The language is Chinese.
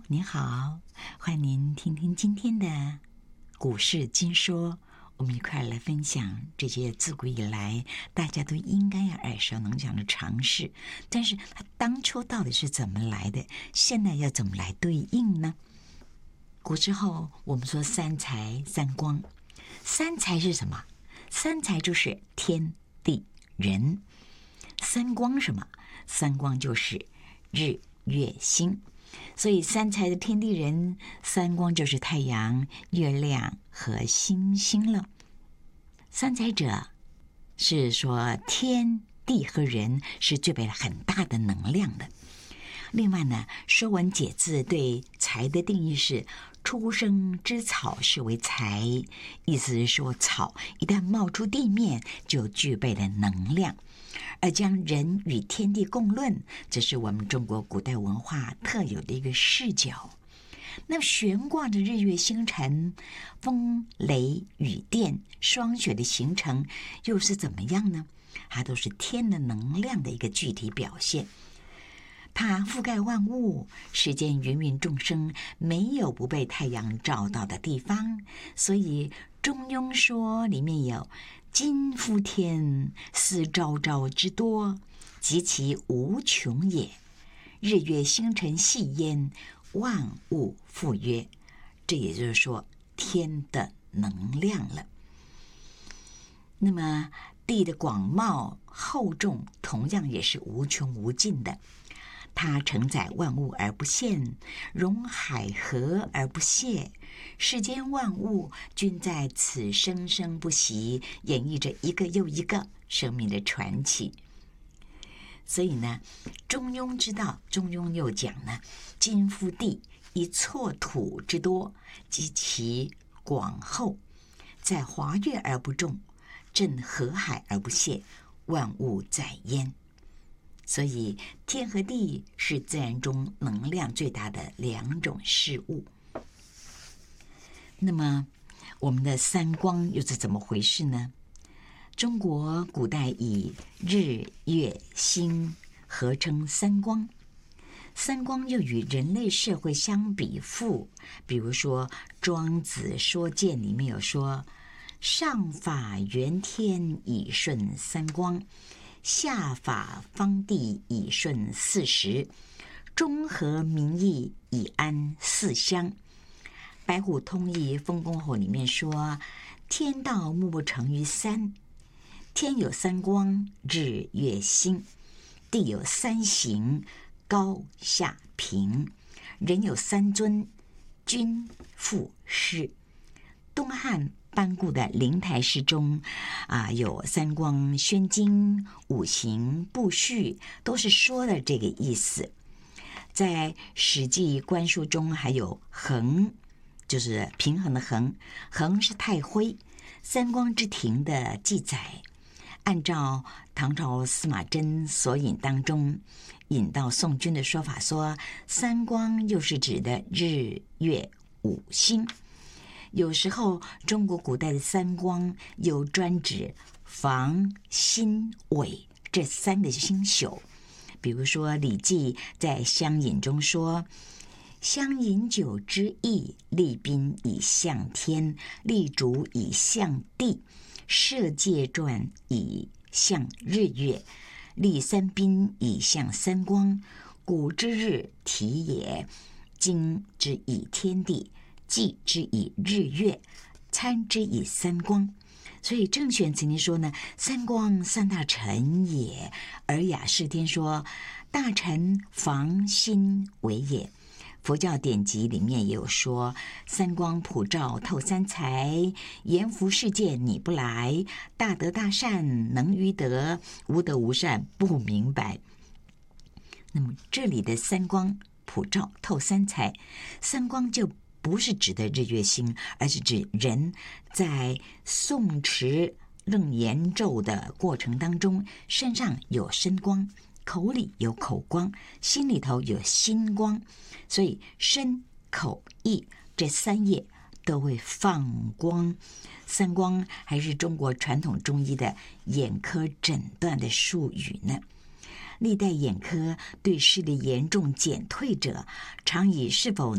您好，欢迎您听听今天的股市经说，我们一块来分享这些自古以来大家都应该要耳熟能详的常识，但是它当初到底是怎么来的，现在要怎么来对应呢？古之后我们说三才三光，三才是什么？三才就是天地人，三光什么？三光就是日月星。所以三才的天地人，三光就是太阳、月亮和星星了。三才者是说天地和人是具备了很大的能量的。另外呢，《说文解字》对才的定义是初生之草是为才，意思是说草一旦冒出地面就具备了能量。而将人与天地共论，这是我们中国古代文化特有的一个视角。那么悬挂着日月星辰、风雷雨电霜雪的形成又是怎么样呢？它都是天的能量的一个具体表现。它覆盖万物，世间芸芸众生没有不被太阳照到的地方，所以《中庸说》里面有今夫天，斯昭昭之多，及其无穷也。日月星辰系焉，万物复曰。这也就是说天的能量了。那么地的广袤厚重同样也是无穷无尽的，它承载万物而不限，容海河而不泄，世间万物均在此生生不息，演绎着一个又一个生命的传奇。所以呢，中庸之道，中庸又讲呢，今夫地，以错土之多，及其广厚，在华岳而不重，震河海而不泄，万物在焉。所以天和地是自然中能量最大的两种事物。那么我们的三光又是怎么回事呢？中国古代以日月星合称三光，三光又与人类社会相比附。比如说庄子说见里面有说，上法元天以顺三光，下法方地以顺四时，中和民意以安四乡。白虎通义丰公后里面说，天道目不成于三，天有三光，日月星；地有三形，高下平；人有三尊，君父师。东汉班固的灵台诗中有三光宣经、五行布序，都是说的这个意思。在《史记·官书》中还有衡，就是平衡的衡，衡是太辉，三光之庭的记载。按照唐朝司马贞所引当中引到宋君的说法说，三光又是指的日月五星。有时候中国古代的三光有专指房、辛、尾这三个星宿。比如说《礼记》在相引中说，相饮酒之意，立宾以向天，立主以向地，设界传以向日月，立三宾以向三光。古之日体也，今之以天地，祭之以日月，参之以三光。所以郑玄曾经说呢，三光三大臣也。尔雅释天说，大臣房辛为也。佛教典籍里面也有说，三光普照透三才，阎浮世界你不来，大德大善能于德，无德无善不明白。那么这里的三光普照透三才，三光就不是指的日月星，而是指人在诵持楞严咒的过程当中，身上有身光，口里有口光，心里头有心光，所以身口意这三业都会放光。三光还是中国传统中医的眼科诊断的术语呢。历代眼科对视力严重减退者，常以是否